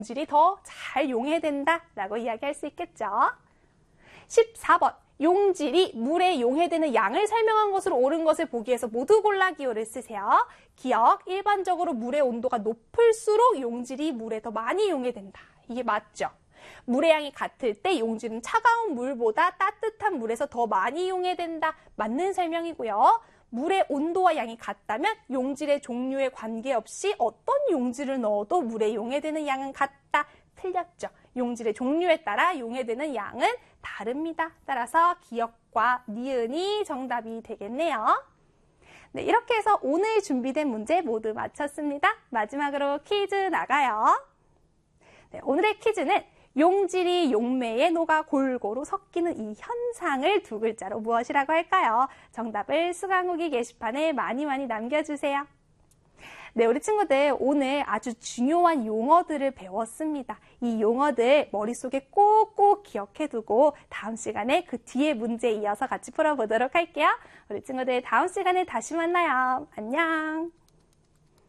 용질이 더 잘 용해된다라고 이야기할 수 있겠죠. 14번. 용질이 물에 용해되는 양을 설명한 것으로 옳은 것을 보기 위해서 모두 골라 기호를 쓰세요. 기억, 일반적으로 물의 온도가 높을수록 용질이 물에 더 많이 용해된다. 이게 맞죠? 물의 양이 같을 때 용질은 차가운 물보다 따뜻한 물에서 더 많이 용해된다. 맞는 설명이고요. 물의 온도와 양이 같다면 용질의 종류에 관계없이 어떤 용질을 넣어도 물에 용해되는 양은 같다. 틀렸죠. 용질의 종류에 따라 용해되는 양은 다릅니다. 따라서 기억과 니은이 정답이 되겠네요. 네, 이렇게 해서 오늘 준비된 문제 모두 마쳤습니다. 마지막으로 퀴즈 나가요. 네, 오늘의 퀴즈는 용질이 용매에 녹아 골고루 섞이는 이 현상을 두 글자로 무엇이라고 할까요? 정답을 수강후기 게시판에 많이 남겨주세요. 네, 우리 친구들 오늘 아주 중요한 용어들을 배웠습니다. 이 용어들 머릿속에 꼭꼭 기억해두고 다음 시간에 그 뒤에 문제 이어서 같이 풀어보도록 할게요. 우리 친구들 다음 시간에 다시 만나요. 안녕.